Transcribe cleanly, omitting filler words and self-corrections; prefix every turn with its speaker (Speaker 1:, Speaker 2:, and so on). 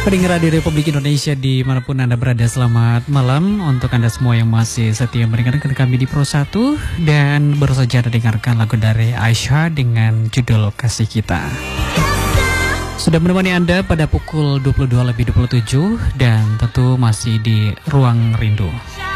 Speaker 1: Pendengar di Republik Indonesia dimanapun Anda berada, selamat malam untuk Anda semua yang masih setia mendengarkan kami di Pro 1. Dan baru saja Anda dengarkan lagu dari Aisyah dengan judul Kasih Kita. Sudah menemani Anda pada pukul 22:27 dan tentu masih di Ruang Rindu.